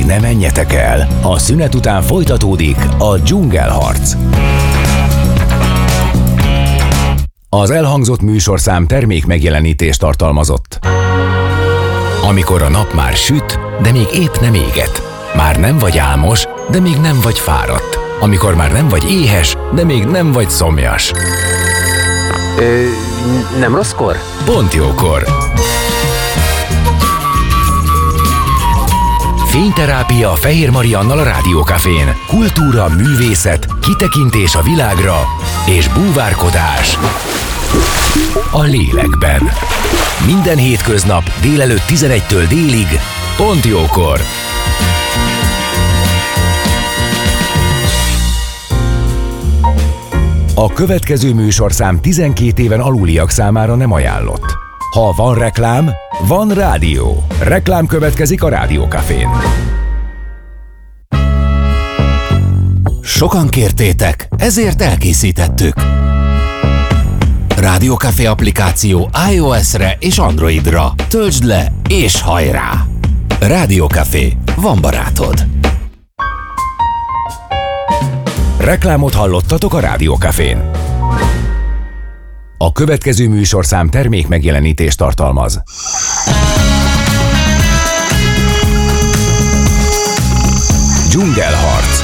ne menjetek el, a szünet után folytatódik a dzsungelharc. Az elhangzott műsorszám termék megjelenítést tartalmazott. Amikor a nap már süt, de még épp nem éget. Már nem vagy álmos, de még nem vagy fáradt. Amikor már nem vagy éhes, de még nem vagy szomjas. Nem rosszkor? Pont jókor. Fényterápia Fehér Mariannal a Rádiókafén. Kultúra, művészet, kitekintés a világra és búvárkodás a lélekben. Minden hétköznap délelőtt 11-től délig, pont jókor. A következő műsorszám 12 éven aluliak számára nem ajánlott. Ha van reklám, van rádió. Reklám következik a Rádiókafén. Sokan kértétek, ezért elkészítettük. Rádiókafé applikáció iOS-re és Androidra. Töltsd le és hajrá! Rádiókafé, van barátod. Reklámot hallottatok a Rádiókafén. A következő műsorszám termék megjelenítést tartalmaz. Dzsungelharc.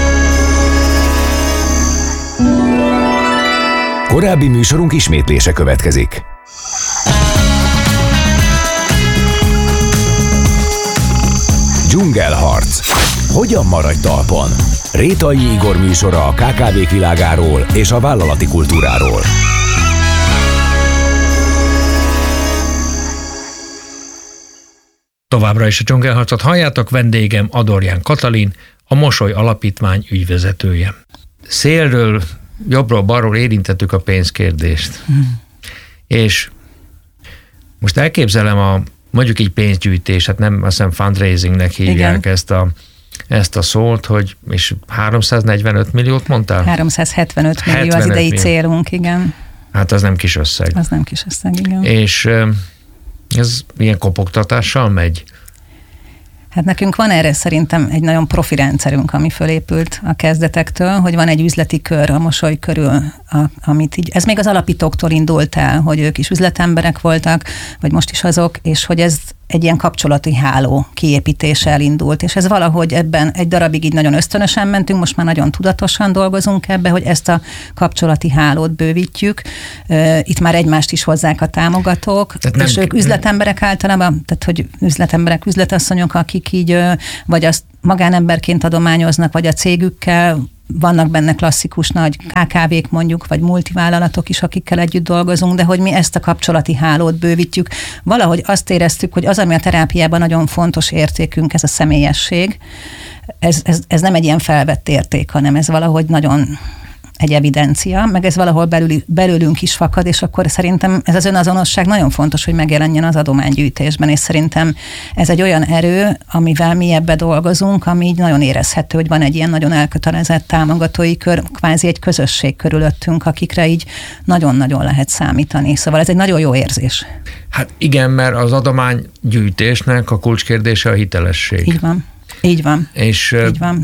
Korábbi műsorunk ismétlése következik. Dzsungelharc. Hogyan maradj talpon? Rétai Igor műsora a KKV-k világáról és a vállalati kultúráról. Továbbra is a dzsungelharcot halljátok, vendégem Adorján Katalin, a Mosoly Alapítvány ügyvezetője. Szélről, jobbról-balról érintettük a pénzkérdést. És most elképzelem mondjuk így pénzgyűjtés, hát nem, azt hiszem fundraisingnek hívják ezt a szót, hogy, és 345 milliót mondtál? 375 millió az idei célunk, igen. Hát az nem kis összeg. Az nem kis összeg, igen. És ez ilyen kopogtatással megy? Hát nekünk van erre szerintem egy nagyon profi rendszerünk, ami fölépült a kezdetektől, hogy van egy üzleti kör a Mosoly körül, amit így, ez még az alapítóktól indult el, hogy ők is üzletemberek voltak, vagy most is azok, és hogy ez egy ilyen kapcsolati háló kiépítése elindult, és ez valahogy ebben egy darabig így nagyon ösztönösen mentünk, most már nagyon tudatosan dolgozunk ebbe, hogy ezt a kapcsolati hálót bővítjük. Itt már egymást is hozzák a támogatók, és ők üzletemberek általában, tehát hogy üzletemberek, üzletasszonyok, akik így vagy azt magánemberként adományoznak, vagy a cégükkel, vannak benne klasszikus nagy KKV-k mondjuk, vagy multivállalatok is, akikkel együtt dolgozunk, de hogy mi ezt a kapcsolati hálót bővítjük. Valahogy azt éreztük, hogy az, ami a terápiában nagyon fontos értékünk, ez a személyesség. Ez nem egy ilyen felvett érték, hanem ez valahogy nagyon egy evidencia, meg ez valahol belőlünk is fakad, és akkor szerintem ez az önazonosság nagyon fontos, hogy megjelenjen az adománygyűjtésben, és szerintem ez egy olyan erő, amivel mi ebbe dolgozunk, ami így nagyon érezhető, hogy van egy ilyen nagyon elkötelezett támogatói kör, kvázi egy közösség körülöttünk, akikre így nagyon-nagyon lehet számítani. Szóval ez egy nagyon jó érzés. Hát igen, mert az adománygyűjtésnek a kulcskérdése a hitelesség. Így van. Így van. És így van.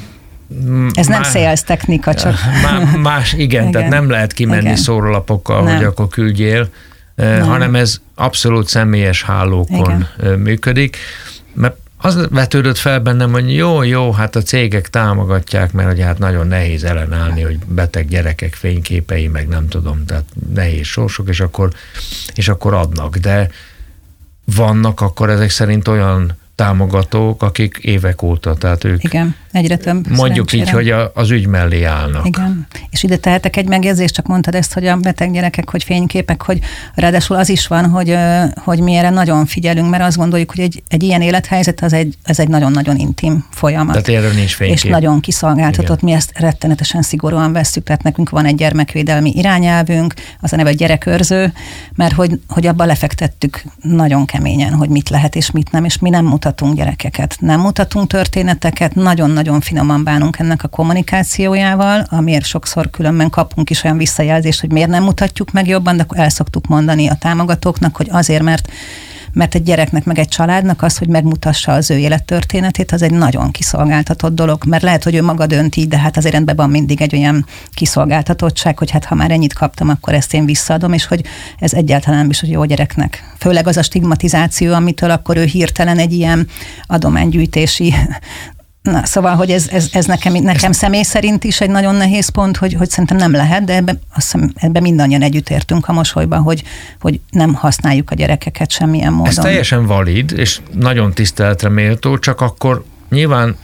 Ez nem sales technika, csak... Más, igen, tehát nem lehet kimenni szórólapokkal, hogy akkor küldjél, hanem ez abszolút személyes hálókon működik. Mert az vetődött fel bennem, hogy jó, hát a cégek támogatják, mert hogy hát nagyon nehéz ellenállni, hogy beteg gyerekek fényképei, meg nem tudom, tehát nehéz sorsok, és akkor adnak. De vannak akkor ezek szerint olyan támogatók, akik évek óta, tehát ők igen, egyre több mondjuk így, hogy az ügy mellé állnak. Igen, és ide tehetek egy megjegyzést, csak mondtad ezt, hogy a beteg gyerekek, hogy fényképek, hogy ráadásul az is van, hogy mi erre nagyon figyelünk, mert azt gondoljuk, hogy egy ilyen élethelyzet ez egy nagyon-nagyon intim folyamat. Tehát erről nincs fénykép. És nagyon kiszolgáltatott, igen. Mi ezt rettenetesen szigorúan vesszük, tehát nekünk van egy gyermekvédelmi irányelvünk, az a neve gyerekőrző, mert hogy abba lefektettük nagyon keményen, hogy mit lehet és mit nem, és mi nem mutatunk gyerekeket, nem mutatunk történeteket, nagyon-nagyon finoman bánunk ennek a kommunikációjával, amiért sokszor különben kapunk is olyan visszajelzést, hogy miért nem mutatjuk meg jobban, de akkor el szoktuk mondani a támogatóknak, hogy azért, mert mert egy gyereknek meg egy családnak az, hogy megmutassa az ő élettörténetét, az egy nagyon kiszolgáltatott dolog, mert lehet, hogy ő maga dönt így, de hát azért rendben van mindig egy olyan kiszolgáltatottság, hogy hát ha már ennyit kaptam, akkor ezt én visszaadom, és hogy ez egyáltalán nem is hogy jó gyereknek. Főleg az a stigmatizáció, amitől akkor ő hirtelen egy ilyen adománygyűjtési. Na, szóval, hogy ez nekem személy szerint is egy nagyon nehéz pont, hogy szerintem nem lehet, de ebben mindannyian együtt értünk a mosolyban, hogy nem használjuk a gyerekeket semmilyen módon. Ez teljesen valid, és nagyon tiszteletre méltó, csak akkor nyilván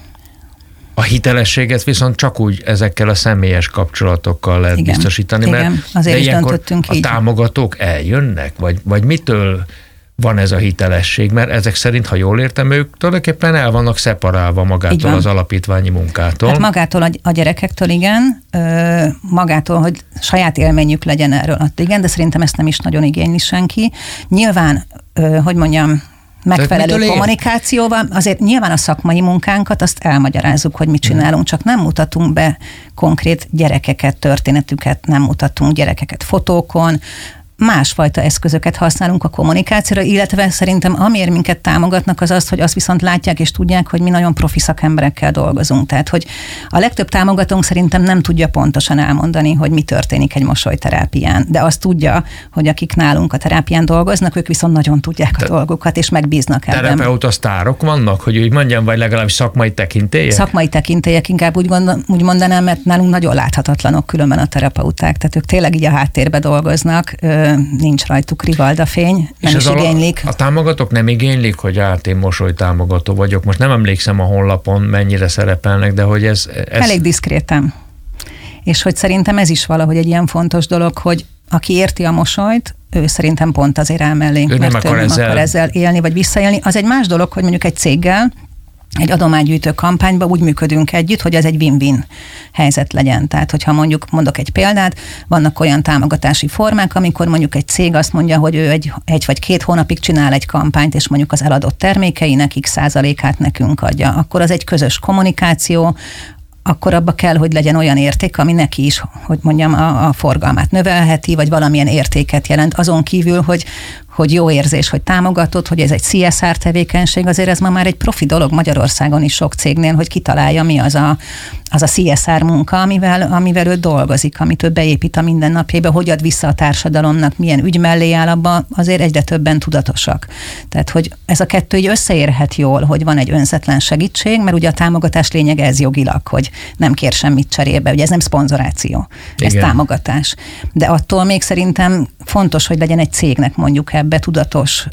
a hitelességet viszont csak úgy ezekkel a személyes kapcsolatokkal lehet biztosítani, mert azért is döntöttünk a támogatók eljönnek, vagy mitől van ez a hitelesség, mert ezek szerint, ha jól értem, ők tulajdonképpen el vannak szeparálva magától az alapítványi munkától. Hát magától a gyerekektől igen, magától, hogy saját élményük legyen erről, igen, de szerintem ezt nem is nagyon igényli senki. Nyilván, hogy mondjam, megfelelő kommunikációval, azért nyilván a szakmai munkánkat azt elmagyarázzuk, hogy mit csinálunk, csak nem mutatunk be konkrét gyerekeket, történetüket, nem mutatunk gyerekeket fotókon, másfajta eszközöket használunk a kommunikációra, illetve szerintem amiért minket támogatnak az az, hogy azt viszont látják és tudják, hogy mi nagyon profi szakemberekkel dolgozunk. Tehát, hogy a legtöbb támogatónk szerintem nem tudja pontosan elmondani, hogy mi történik egy mosolyterápián, de azt tudja, hogy akik nálunk a terápián dolgoznak, ők viszont nagyon tudják a dolgokat, és megbíznak ebben. Terapeuta sztárok vannak, hogy úgy mondjam, vagy legalábbis szakmai tekintélyek? Szakmai tekintélyek, inkább úgy mondanám, mert nálunk nagyon láthatatlanok különben a terapeuták, tehát ők tényleg így a háttérbe dolgoznak, nincs rajtuk rivalda-fény, nem is igénylik. A támogatók nem igénylik, hogy én mosoly támogató vagyok. Most nem emlékszem a honlapon, mennyire szerepelnek, de hogy ez... Elég diszkréten. És hogy szerintem ez is valahogy egy ilyen fontos dolog, hogy aki érti a mosolyt, ő szerintem pont azért áll mellé, mert nem akar ezzel élni, vagy visszaélni. Az egy más dolog, hogy mondjuk egy céggel, egy adománygyűjtő kampányban úgy működünk együtt, hogy ez egy win-win helyzet legyen. Tehát, hogyha mondok egy példát, vannak olyan támogatási formák, amikor mondjuk egy cég azt mondja, hogy ő egy vagy 2 hónapig csinál egy kampányt, és mondjuk az eladott termékeinek x% nekünk adja. Akkor az egy közös kommunikáció, akkor abba kell, hogy legyen olyan érték, ami neki is, hogy mondjam, a forgalmát növelheti, vagy valamilyen értéket jelent. Azon kívül, hogy jó érzés, hogy támogatod, hogy ez egy CSR tevékenység, azért ez ma már egy profi dolog Magyarországon is sok cégnél, hogy kitalálja, mi az a CSR munka, amivel ő dolgozik, amit ő beépít a mindennapjaiba, hogy ad vissza a társadalomnak, milyen ügy mellé áll, abba azért egyre többen tudatosak. Tehát, hogy ez a kettő így összeérhet jól, hogy van egy önzetlen segítség, mert ugye a támogatás lényege ez jogilag, hogy nem kér semmit cserébe, ugye ez nem szponzoráció, ez támogatás. De attól még szerintem fontos, hogy legyen egy cégnek mondjuk ebbe tudatos,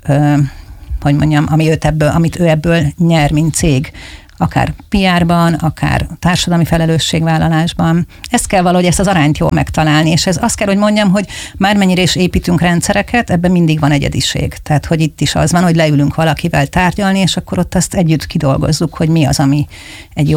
hogy mondjam, amit ő ebből nyer, mint cég, akár PR-ban, akár társadalmi felelősségvállalásban. Ezt kell valahogy ezt az arányt jól megtalálni, és ez azt kell, hogy mondjam, hogy bármennyire is építünk rendszereket, ebben mindig van egyediség. Tehát, hogy itt is az van, hogy leülünk valakivel tárgyalni, és akkor ott azt együtt kidolgozzuk, hogy mi az, ami egy jó